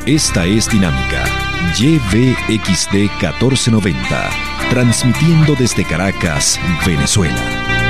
Esta es Dinámica, YVXD 1490, transmitiendo desde Caracas, Venezuela.